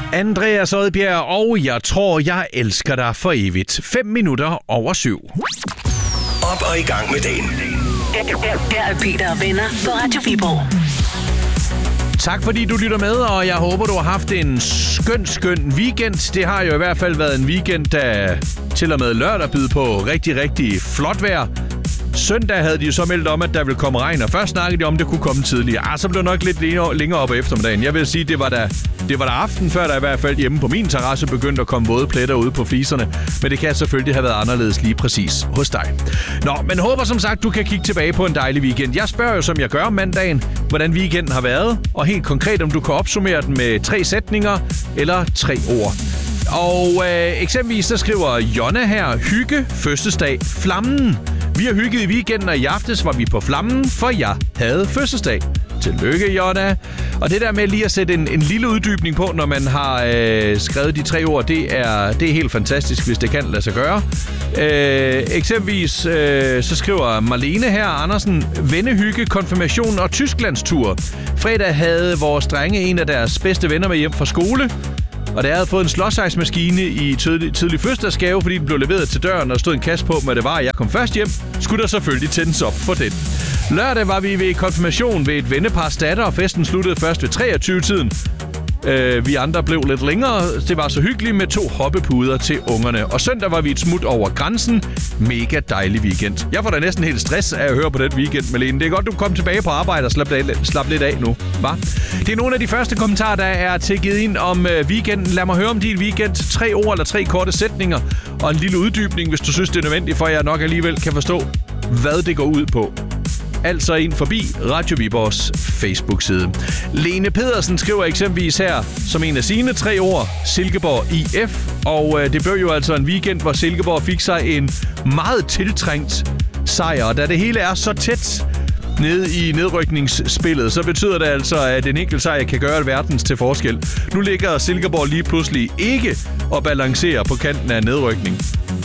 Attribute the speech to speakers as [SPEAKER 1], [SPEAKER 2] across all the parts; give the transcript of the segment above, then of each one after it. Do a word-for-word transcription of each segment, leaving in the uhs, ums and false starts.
[SPEAKER 1] Andreas Odbjerg, og jeg tror, jeg elsker dig for evigt. Fem minutter over syv.
[SPEAKER 2] Op og i gang med dagen.
[SPEAKER 3] Her er Peter og venner på Radio Viborg.
[SPEAKER 1] Tak fordi du lytter med, og jeg håber, du har haft en skøn, skøn weekend. Det har jo i hvert fald været en weekend, der til og med lørdag byder på rigtig, rigtig flot vejr. Søndag havde de jo så meldt om, at der ville komme regn, og først snakkede de om, at det kunne komme tidligere. Ah, så blev det nok lidt længere op ad eftermiddagen. Jeg vil sige, det var da, det var da aften, før der i hvert fald hjemme på min terrasse begyndte at komme våde pletter ude på fliserne. Men det kan selvfølgelig have været anderledes lige præcis hos dig. Nå, men håber som sagt, du kan kigge tilbage på en dejlig weekend. Jeg spørger jo, som jeg gør mandagen, hvordan weekenden har været, og helt konkret, om du kan opsummere den med tre sætninger eller tre ord. Og øh, eksempelvis så skriver Jonna her, hygge, fødselsdag, Flammen. Vi har hygget i weekenden, og i aftes var vi på Flammen, for jeg havde fødselsdag. Tillykke, Jonna. Og det der med lige at sætte en, en lille uddybning på, når man har øh, skrevet de tre ord, det er, det er helt fantastisk, hvis det kan lade sig gøre. Øh, eksempelvis øh, så skriver Marlene her, Andersen, vennehygge, konfirmation og Tysklandstur. Fredag havde vores drenge en af deres bedste venner med hjem fra skole. Og da jeg havde fået en slåsejsmaskine i tidlig, tidlig fødselsdagsgave, fordi den blev leveret til døren, og der stod en kasse på, hvad det var, jeg kom først hjem, skulle der selvfølgelig tændes op for den. Lørdag var vi ved konfirmation ved et vennepars datter, og festen sluttede først ved treogtyve-tiden. Øh, vi andre blev lidt længere. Det var så hyggeligt med to hoppepuder til ungerne. Og søndag var vi et smut over grænsen. Mega dejlig weekend. Jeg får da næsten helt stress af at høre på den weekend, Malene. Det er godt, du kom tilbage på arbejde og slap, slap lidt af nu, hva? Det er nogle af de første kommentarer, der er tækket ind om øh, weekenden. Lad mig høre om din weekend. Tre ord eller tre korte sætninger. Og en lille uddybning, hvis du synes, det er nødvendigt, for jeg nok alligevel kan forstå, hvad det går ud på. Altså ind forbi Radio Viborgs Facebook-side. Lene Pedersen skriver eksempelvis her, som en af sine tre ord, Silkeborg I F. Og øh, det blev jo altså en weekend, hvor Silkeborg fik sig en meget tiltrængt sejr. Og da det hele er så tæt nede i nedrykningsspillet, så betyder det altså, at en enkelt sejr kan gøre verdens til forskel. Nu ligger Silkeborg lige pludselig ikke og balancerer på kanten af nedrykning.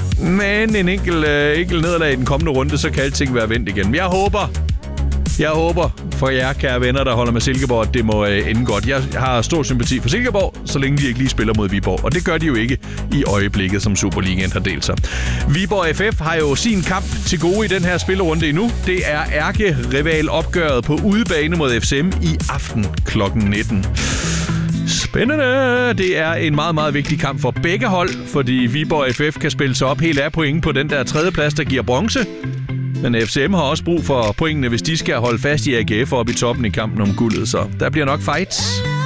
[SPEAKER 1] Men en enkelt, øh, enkelt nederlag i den kommende runde, så kan alting være vendt igen. Men jeg håber, jeg håber for jer, kære venner, der holder med Silkeborg, at det må øh, ende godt. Jeg har stor sympati for Silkeborg, så længe de ikke lige spiller mod Viborg. Og det gør de jo ikke i øjeblikket, som Superligaen har delt sig. Viborg F F har jo sin kamp til gode i den her spillerunde endnu. Det er ærkerival opgøret på udebane mod F C M i aften klokken nitten. Spændende! Det er en meget, meget vigtig kamp for begge hold, fordi Viborg F F kan spille sig op helt af point på den der tredje plads, der giver bronze. Men F C M har også brug for pointene, hvis de skal holde fast i A G F oppe i toppen i kampen om guldet, så der bliver nok fights.